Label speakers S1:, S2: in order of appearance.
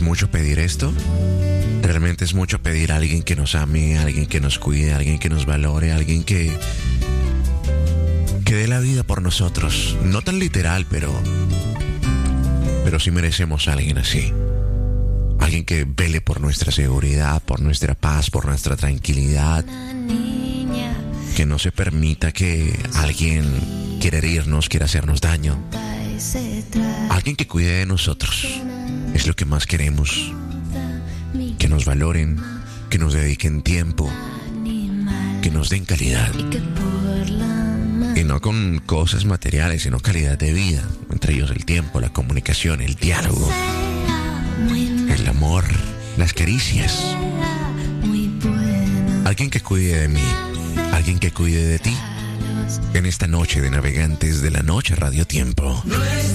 S1: mucho pedir esto? ¿Realmente es mucho pedir a alguien que nos ame, a alguien que nos cuide, a alguien que nos valore, a alguien que dé la vida por nosotros? No tan literal, pero sí merecemos a alguien así. Alguien que vele por nuestra seguridad, por nuestra paz, por nuestra tranquilidad. Que no se permita que alguien quiera herirnos, quiera hacernos daño. Alguien que cuide de nosotros. Es lo que más queremos. Que nos valoren, que nos dediquen tiempo, que nos den calidad. Y no con cosas materiales, sino calidad de vida. Entre ellos el tiempo, la comunicación, el diálogo, el amor, las caricias. Alguien que cuide de mí, alguien que cuide de ti. En esta noche de Navegantes de la Noche Radio Tiempo.